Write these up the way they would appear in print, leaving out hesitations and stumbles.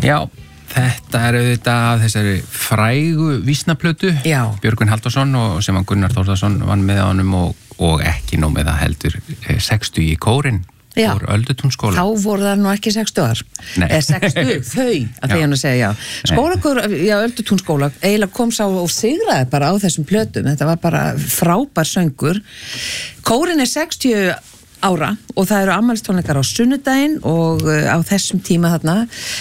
Já, þetta auðvitað þessari frægu vísnaplötu Björgvin Halldórsson og sem Gunnar Þórðarsson vann með á honum og ekki nóg með það heldur 60 í kórinn úr Öldutúnsskóla. Þá voru það nú ekki 60 60, þau að því hann að segja skólakór, Öldutúnsskóla eiginlega kom sá og sigraði bara á þessum plötum, þetta var bara frábær söngur. Kórinn 60 ára og það eru afmælistónleikar á sunnudaginn og á þessum tíma þarna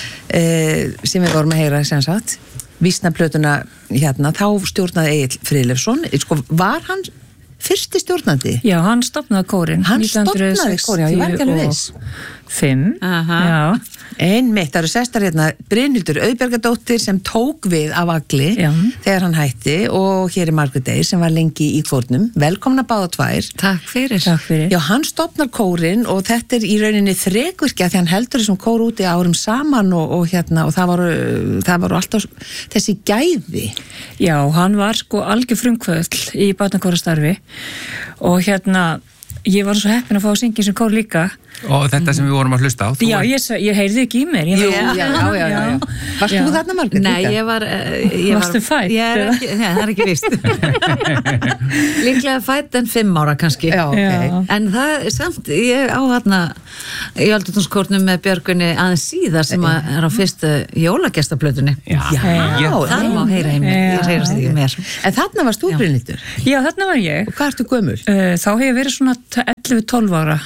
sem við vorum að heyra sem sagt, vísnaplötuna hérna, þá stjórnaði Egill Friðleifsson, sko, var hann fyrsti stjórnandi? Já, hann stofnaði kórinn. Hann stofnaði kórinn, já, ég var ekki alveg viss. 5, já. Einmitt, það eru sestar hérna Brynhildur Auðbergadóttir sem tók við af Agli þegar hann hætti og hér Margrét Eir sem var lengi í kórnum. Velkomna báða tvær. Takk fyrir. Já, hann stofnar kórinn og þetta í rauninni þrekvirkja því hann heldur þessum kór úti árum saman og það voru alltaf þessi gæði. Já, hann var sko algjör frumkvöðl í barnakórastarfi og ég var svo heppin að fá að syngja sem kór líka. Og þetta sem við vorum að hlusta á. Já, ég heyrði ekki í mér. Já. Varst þú þarna, Margrét? Nei, ég var Varstu fædd? Það er ekki víst. Líklega fædd en 5 ára kannski. Já, ok. En það samt, ég á þarna í Öldutúnskórnum með Björgunni aðeins síðar sem er á fyrstu jólagestaplötunni. Já. Það má heyra í mér. Ég heyrast ekki mér. En þarna varst þú Brynhildur? Já, þarna var ég. Og hvað ertu gömul? Þá hef ég verið svona 11-12 ára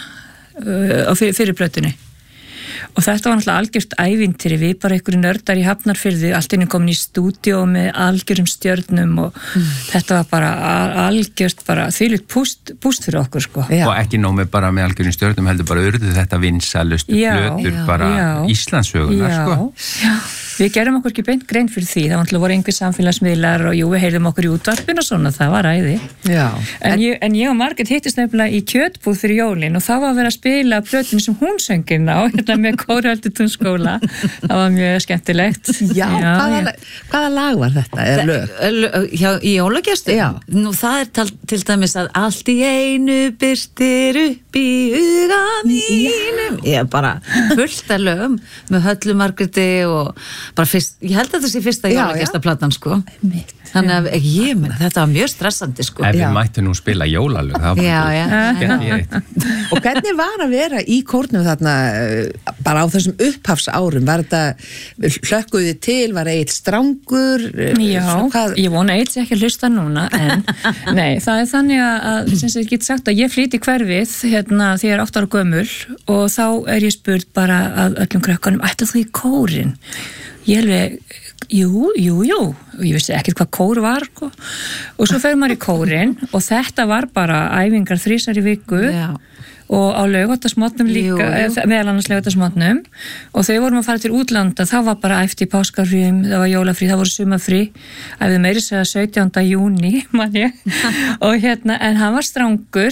á fyrir plötunni og þetta var náttúrulega algjört ævintýri, við bara einhverju nördar í Hafnarfirði, allt inni komin í stúdíó með algjörum stjörnum og þetta var bara algjört bara þvílíkt púst fyrir okkur sko. Og ekki nóg með bara með algjörum stjörnum heldur bara urðu þetta vinsalustu plötur bara Íslandssögunar sko. Já. Við gerum okkur ekki beint grein fyrir því, það voru einhver samfélagsmiðlar og við heyrðum okkur í útvarpinu og svona, það var æði. Já. En ég og Margrét hittist nefnilega í kjötbúð fyrir jólin og það var að vera að spila plötinu sem hún söngin á, með kóri Öldutúnsskóla. Það var mjög skemmtilegt. Já, hvaða lag var þetta? Eða lög? Í jólagestu? Já. Nú það er til dæmis að allt í einu birtir upp í huga mínum. Ég er bara fullt af lögum með Höllu Margréti og bara fyrst, ég held að þetta sé fyrsta jólagestaplatan sko. Þannig að þetta var mjög stressandi sko. Ef við mættum nú spila jólalög, það var Og hvernig var að vera í kórnum þarna bara á þessum upphafsárum? Var þetta hlökkuði til, var Egill strangur? Já, ég vona Egill sé ekki að hlusta núna en nei, það er þannig að sem ég get sagt að ég flýti hverfið þegar ég er 8 ára gömul og þá er ég spurð bara að öllum krökkunum, ættu þú í kórinn? Ég alveg, jú, og ég vissi ekkert hvað kór var sko. Og svo fer maður í kórinn og þetta var bara æfingar 3 í viku og á laugardagsmorgnum líka, meðal annars laugardagsmorgnum og þegar vorum að fara til útlanda þá var bara æft í páskarfríum, það var jólafrí, það voru sumarfrí, æfði meiri segja 17. júní, man ég og en hann var strangur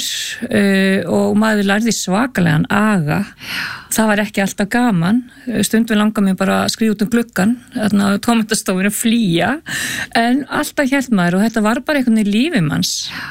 og maður lærði svakalegan aga. Það var ekki alltaf gaman, stundum langar mér bara að skrifa út gluggan, tómatastofinu flýja, en alltaf hélt maður og þetta var bara einhvern veginn lífið manns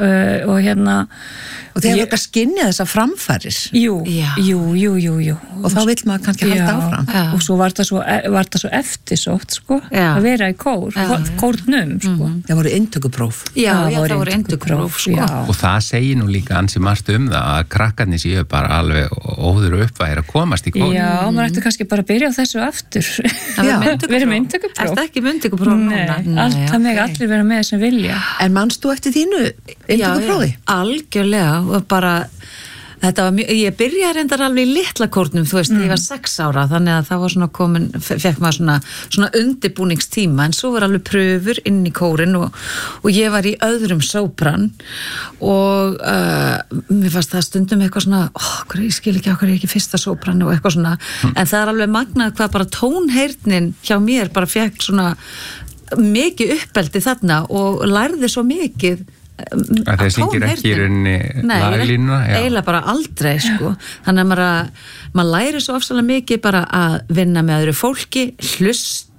og þegar þetta skynja þessa framfæris. Jú. Og þá vill maður kannski halda áfram. Og svo var það svo eftirsótt, sko, að vera í kórnum, sko. Það voru inntökupróf. Já, það voru inntökupróf, sko. Og það segir nú líka ansi margt það að krakkarnir séu bara alveg óður uppvæðir að komast í kórnum. Já, maður ætti kannski bara að byrja á þessu aftur. Verið með inntökupróf. Er það ekki með inntökupróf núna? Nei, það meg allir vera með sem vilja. En manst þú eftir þínu inntökuprófi? Algjörlega og bara þetta var ég byrjaði reyndar alveg í litla kórnum, þú veist, ég var 6 ára þannig að það var svona fekk maður svona undirbúningstíma en svo var alveg pröfur inn í kórinn og ég var í öðrum sópran og mér fannst það stundum eitthvað svona ég skil ekki okkur ekki fyrsta sópran og eitthvað svona en það er alveg magnað hvað bara tónheyrnin hjá mér bara fekk svona mikið uppeldi þarna og lærði svo mikið að það syngir ekki í rauninni laglínuna? Nei, eiginlega bara aldrei sko. Þannig að maður læri svo ofsalega mikið bara að vinna með öðru fólki, hlusta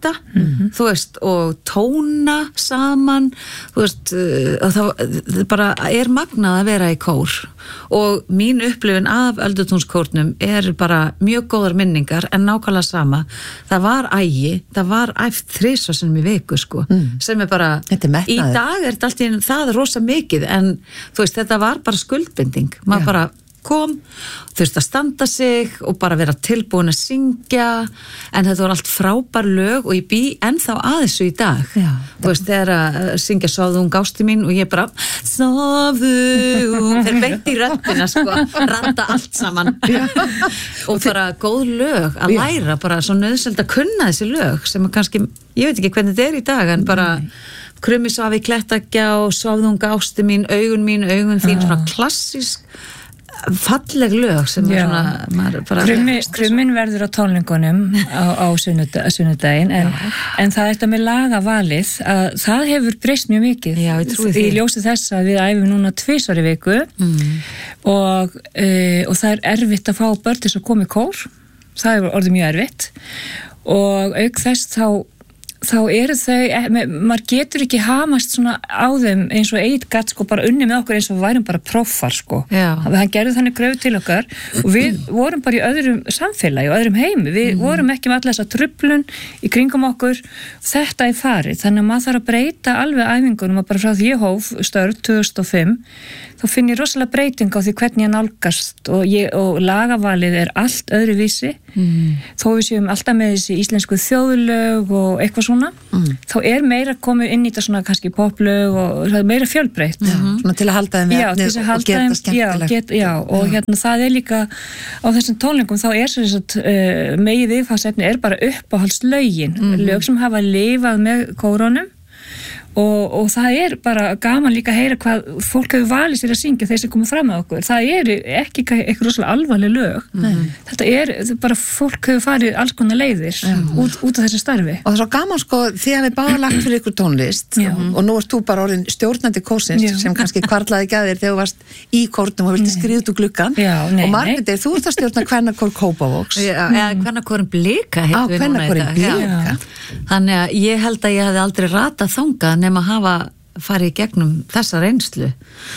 þú veist, og tóna saman, þú veist, og það bara magnað að vera í kór og mín upplifun af Öldutúnskórnum bara mjög góðar minningar en nákvæmlega sama, það var það var æft 3 sinnum í viku sko, sem bara í dag þetta allt í það rosa mikið en þú veist, þetta var bara skuldbinding, maður bara kom, þurfti að standa sig og bara vera tilbúin að syngja en þetta var allt frábær lög og ég bý ennþá að þessu í dag þú veist, þegar að syngja Sofðu ung ásti mín og ég bara Sofðu ung, þeir beint í röddina sko, randa allt saman og bara góð lög að læra, bara svo nauðsynlegt að kunna þessi lög sem kannski, ég veit ekki hvernig þetta í dag en bara Krummi svafi klettagjá, Sofðu ung ásti mín, augun þín, svona klassísk falleg lög sem svona bara Krummin verður á tónleikunum á sunnudaginn en það þetta með lagavalið að það hefur breyst mjög mikið í ljósi þess að við æfum núna 2 í viku og það erfitt að fá börn til að koma í kór, það er orðið mjög erfitt og auk þess þá eru þau, maður getur ekki hamast svona á þeim eins og Egill gat sko bara unni með okkur eins og við værum bara prófar sko, hann gerði þannig gröf til okkar og við vorum bara í öðrum samfélagi og öðrum heimi, við vorum ekki með alla þessa truflun í kringum okkur þetta farið, þannig að maður þarf að breyta alveg æfingunum og bara frá því ég hóf störf 2005 þá finn ég rosalega breyting á því hvernig ég nálgast og lagavalið allt öðruvísi þó við séum alltaf með þessi íslensku þjóðlög og eitthvað svona þá meira komið inn í þetta svona kannski poplög og það meira fjölbreytt svona til að halda þeim við efnið og gera þetta skemmtilegt og hérna það líka á þessum tónleikum þá megið viðfangsefni bara uppáhaldslögin lög sem hafa lifað með kórónum og það bara gaman líka að heyra hvað fólk hefur valið sér að syngja þeir sem koma fram með okkur, það ekki eitthvað rosalega alvarleg lög þetta bara fólk hefur farið alls konar leiðir út af þessu starfi og það er svo gaman sko því að við báðum lagt fyrir ykkur tónlist og nú ert þú bara orðin stjórnandi kórsins sem kannski kvarlaði ekki að þér þegar þú varst í kórnum og vildi skriða út úr gluggan og Margrét, þú ert að stjórna kvennakór Kópavogs eða kvennakórin Blika þannig að ég held að ég hefði aldrei ratað þangað nema að hafa farið í gegnum þessa reynslu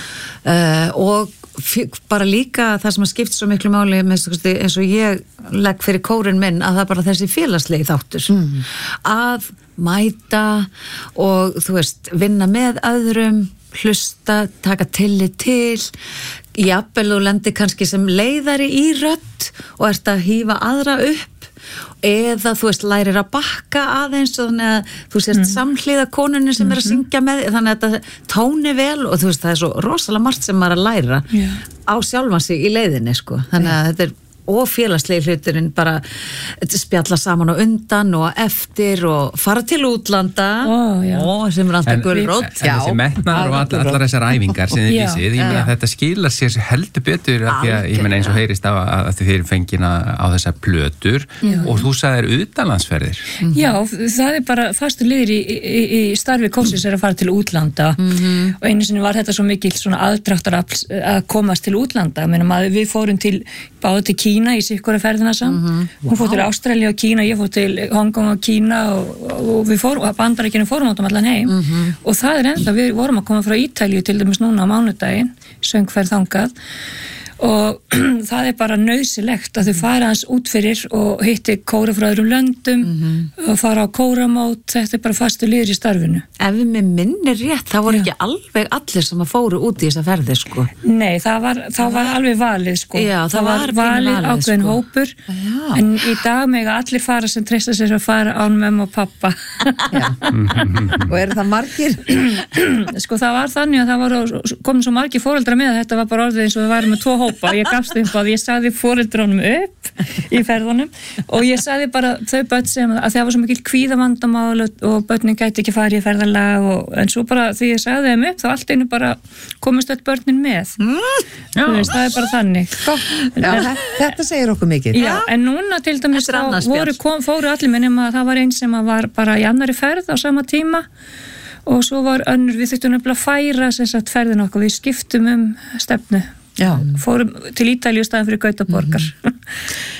og bara líka það sem að skipta svo miklu máli eins og ég legg fyrir kórinn minn að það bara þessi félagslegi þáttur að mæta og þú veist, vinna með öðrum hlusta, taka tillit til jafnvel og lendi kannski sem leiðari í rödd og ert að hífa aðra upp eða þú veist lærir að bakka aðeins og þannig að þú sést samhliða konunni sem að syngja með þannig að þetta tóni vel og þú veist það svo rosalega margt sem maður að læra á sjálfan sig í leiðinni sko þannig að þetta og félagslegi hluturinn bara spjalla saman og undan og eftir og fara til útlanda sem alltaf gulrótt þessi metnar og allar þessar æfingar sem þið vísið, ég meina þetta skilar sér heldur betur af því að ég meina eins og heyrist að þið eru fengina á þessar plötur og þú sagðir utanlandsferðir Já, það bara fastur liður í starfi kórsins að fara til útlanda og einu sinni var þetta svo mikil svona aðdráttarafl að komast til útlanda, við fórum báðu til Kína í sikkura ferðina saman hún fór til Ástralíu og Kína, ég fór til Hongkong og Kína og við fórum Bandaríkjunum fórum átum allan heim og það ennþá, við vorum að koma frá Ítalíu til dæmis núna á mánudaginn söngferð þangað og það bara nauðsynlegt að þau fara hans út fyrir og hitti kóra frá öðrum löndum og fara á kóramót, þetta bara fastu liður í starfinu. Ef við með minnir rétt, það voru ekki alveg allir sem að fóru út í þessa ferði sko. Nei, það var alveg valið sko. Já, það var valið ákveðin sko. Hópur, en í dag mega allir fara sem treysta sér að fara án mömmu og pappa. Og eru það margir? Sko það var þannig að það voru komin svo margir foreldrar með að þetta var bara orðið eins og við værum með 2 hópa, ég gafst upp að ég sagði foreldrunum upp í ferðunum og ég sagði bara þau börn sem að það var svo mikil kvíðavandamál og börnin gæti ekki farið í ferðalag en svo bara því ég sagði þeim upp þá allt einu bara komist öll börnin með veist, það bara þannig Þetta segir okkur mikið Já, en núna til dæmis fóru allir með nema að það var einn sem var bara í annari ferð á sama tíma og svo var önnur, við þurftum nefnilega að færa sem sagt ferðin okkur, við skiptum stefnu fórum til Ítalíu staðan fyrir Gautaborgar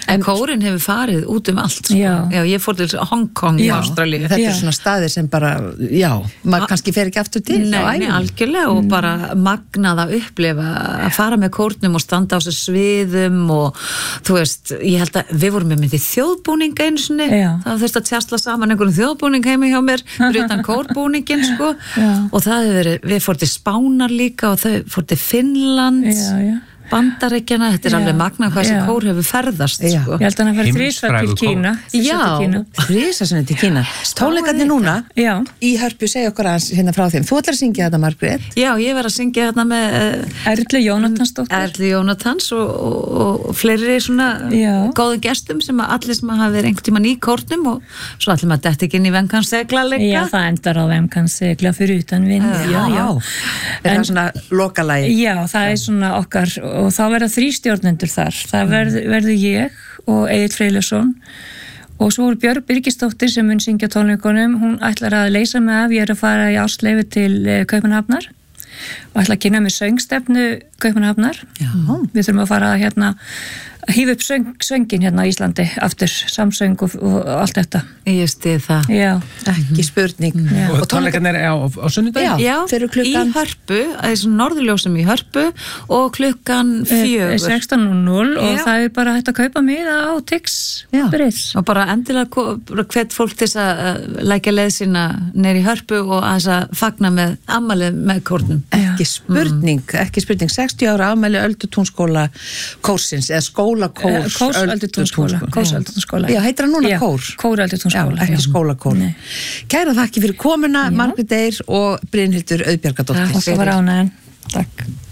En kórin hefur farið út allt, sko. Já, ég fór til Hong Kong í Ástralíu. Þetta svona staðir sem bara, maður kannski fer ekki aftur til. Nei, algjörlega, og bara magnað að upplifa að fara með kórnum og standa á þessu sviðum og þú veist, ég held að við vorum með myndið þjóðbúninga einu sinni, það þurfti að tjastla saman einhverjum þjóðbúning heimi hjá mér fyrir utan kórbúningin, sko, og það hefur verið, við fór til Spánar líka og þau fór til Finnlands, Bandaríkjana, þetta alveg magnað hvað þessi kór hefur ferðast, sko. Ég held að hann fær þrisvar til Kína. Þrisvar til Kína. Tónleikarnir núna í Hörpu, segja okkur aðeins hérna frá þeim. Þú ætlar að syngja þetta, Margrét? Já, ég var að syngja þetta með Erlu Jónatansdóttir. Erlu Jónatans og fleiri svona góðu gestum sem að allir sem hafa verið einhvern tímann í kórnum og svo allir maður dætt ekki inn í Vem kann segla líka. Já, það endar á Vem kann segla fyrir utan vind. Er það svona lokalagi? Já, það er svona okkar og þá verða 3 stjórnendur þar. Það verður ég og Egill Freyleifsson og svo Björg Birgisdóttir sem mun syngja tónleikunum. Hún ætlar að leysa mig af, ég er að fara í ástleyfi til Kaupmannahafnar og ætla að kynna mig söngstefnu Kaupmannahafnar. Við þurfum að fara hérna að hífa upp söngin hérna á Íslandi aftur, samsöng og allt þetta. Ég stið það. Já. Ekki spurning. Og tónleikarnir á sunnudaginn? Já, í Hörpu, þessu norðurljósum í Hörpu og klukkan 4. 16:00 og það er bara hægt að kaupa miða á Tix. Og bara endilega hvet fólk til að lækja leið sína neyri í Hörpu og að þess að fagna með afmælið með kórnum. Ekki spurning. 60 ára afmæli Öldutúnsskóla kórsins, eða skólakórs Öldutúnsskóla. Já, heitir hann núna kór? Kór Öldutúnsskóla. Já, ekki skólakór. Kæra þakki fyrir komuna, Margrét Eir og Brynhildur Auðbjargadóttir. Það var ánægðan. Takk.